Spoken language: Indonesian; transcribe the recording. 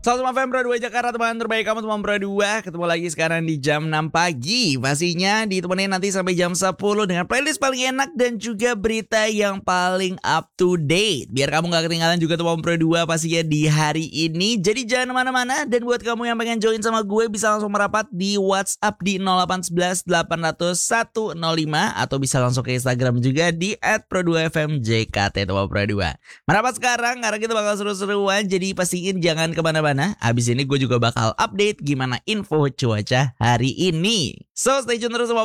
November 2 Jakarta, teman terbaik kamu teman Pro 2. Ketemu lagi sekarang di jam 6 pagi. Pastinya ditemenin nanti sampai jam 10 dengan playlist paling enak dan juga berita yang paling up to date. Biar kamu gak ketinggalan juga teman Pro 2 pastinya di hari ini. Jadi jangan kemana-mana. Dan buat kamu yang pengen join sama gue bisa langsung merapat di WhatsApp di 0811 800 105 atau bisa langsung ke Instagram juga di @pro2fmjkt teman Pro 2. Merapat sekarang karena kita bakal seru-seruan. Jadi pastiin jangan kemana-mana. Abis ini gue juga bakal update gimana info cuaca hari ini. So stay tune terus sama